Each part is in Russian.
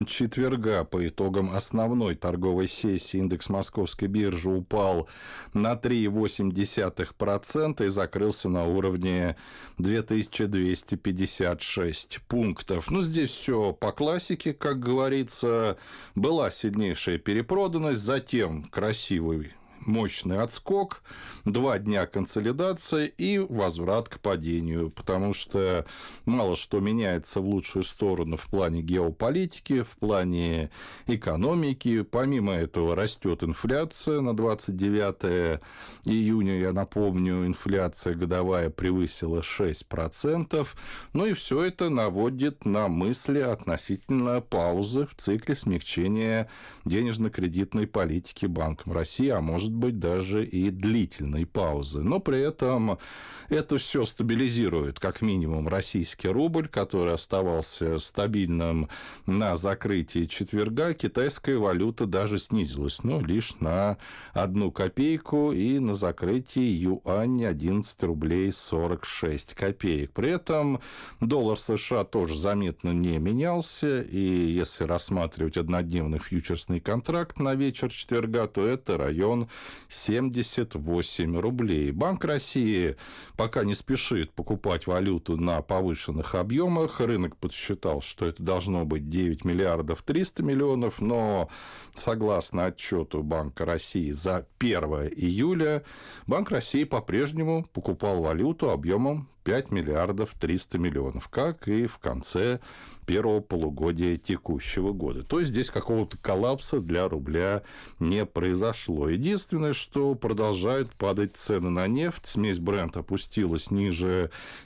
четверга по итогам основной торговой сессии индекс Московской биржи упал на 3,8% и закрылся на уровне 2256 пунктов. Ну, здесь все по классике, как говорится. Была сильнейшая перепроданность, затем красивый мощный отскок, 2 дня консолидации и возврат к падению, потому что мало что меняется в лучшую сторону в плане геополитики, в плане экономики. Помимо этого растет инфляция на 29 июня, я напомню, инфляция годовая превысила 6%, ну и все это наводит на мысли относительно паузы в цикле смягчения денежно-кредитной политики Банком России, а может быть даже и длительной паузы. Но при этом это все стабилизирует как минимум российский рубль, который оставался стабильным на закрытии четверга. Китайская валюта даже снизилась, но лишь на 1 копейку, и на закрытии юань 11 рублей 46 копеек. При этом доллар США тоже заметно не менялся, и если рассматривать однодневный фьючерсный контракт на вечер четверга, то это район 78 рублей. Банк России пока не спешит покупать валюту на повышенных объемах. Рынок подсчитал, что это должно быть 9 миллиардов 300 миллионов, но согласно отчету Банка России за 1 июля, Банк России по-прежнему покупал валюту объемом 5 миллиардов 300 миллионов, как и в конце первого полугодия текущего года. То есть здесь какого-то коллапса для рубля не произошло. Единственное, что продолжают падать цены на нефть. Смесь Brent опустилась ниже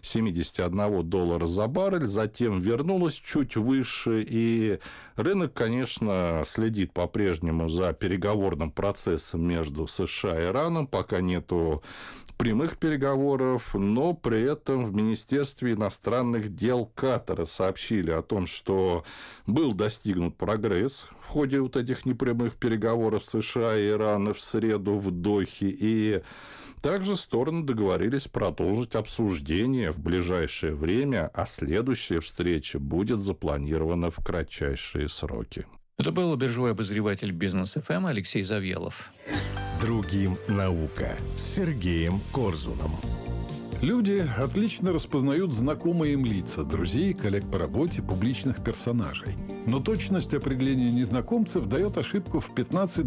$71 за баррель, затем вернулась чуть выше, и рынок, конечно, следит по-прежнему за переговорным процессом между США и Ираном, пока нету прямых переговоров, но при этом в Министерстве иностранных дел Катара сообщили о том, что был достигнут прогресс в ходе вот этих непрямых переговоров США и Ирана в среду в Дохе, и также стороны договорились продолжить обсуждение в ближайшее время, а следующая встреча будет запланирована в кратчайшие сроки. Это был биржевой обозреватель Бизнес ФМ Алексей Завьялов. Другим наука с Сергеем Корзуном. Люди отлично распознают знакомые им лица, друзей, коллег по работе, публичных персонажей. Но точность определения незнакомцев дает ошибку в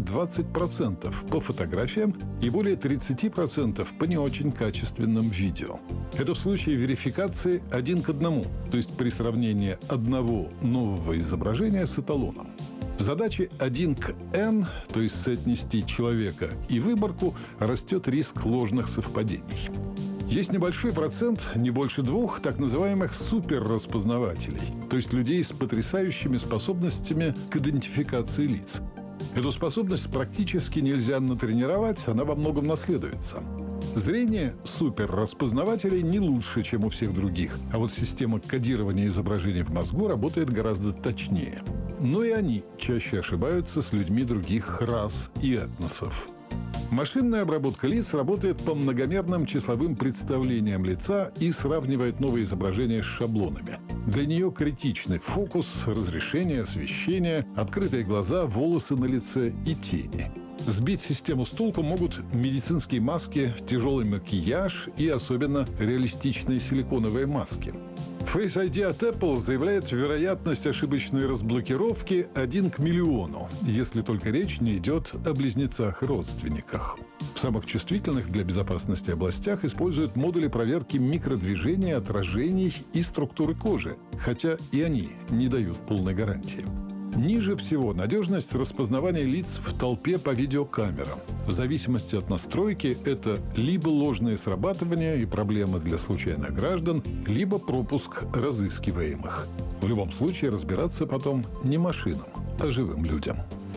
15-20% по фотографиям и более 30% по не очень качественным видео. Это в случае верификации 1 к 1, то есть при сравнении одного нового изображения с эталоном. В задаче 1 к n, то есть соотнести человека и выборку, растет риск ложных совпадений. Есть небольшой процент, не больше 2, так называемых суперраспознавателей, то есть людей с потрясающими способностями к идентификации лиц. Эту способность практически нельзя натренировать, она во многом наследуется. Зрение суперраспознавателей не лучше, чем у всех других, а вот система кодирования изображений в мозгу работает гораздо точнее. Но и они чаще ошибаются с людьми других рас и этносов. Машинная обработка лиц работает по многомерным числовым представлениям лица и сравнивает новые изображения с шаблонами. Для нее критичны фокус, разрешение, освещение, открытые глаза, волосы на лице и тени. Сбить систему с толку могут медицинские маски, тяжелый макияж и особенно реалистичные силиконовые маски. Face ID от Apple заявляет вероятность ошибочной разблокировки 1 к миллиону, если только речь не идет о близнецах и родственниках. В самых чувствительных для безопасности областях используют модули проверки микродвижения, отражений и структуры кожи, хотя и они не дают полной гарантии. Ниже всего надежность распознавания лиц в толпе по видеокамерам. В зависимости от настройки это либо ложное срабатывание и проблемы для случайных граждан, либо пропуск разыскиваемых. В любом случае разбираться потом не машинам, а живым людям.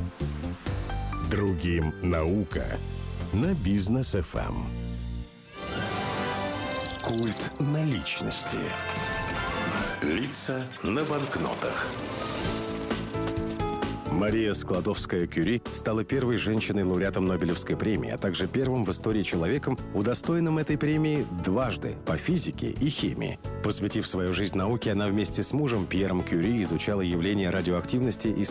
Другим наука на Бизнес ФМ. Культ наличности. Лица на банкнотах. Мария Складовская-Кюри стала первой женщиной-лауреатом Нобелевской премии, а также первым в истории человеком, удостоенным этой премии дважды по физике и химии. Посвятив свою жизнь науке, она вместе с мужем Пьером Кюри изучала явления радиоактивности и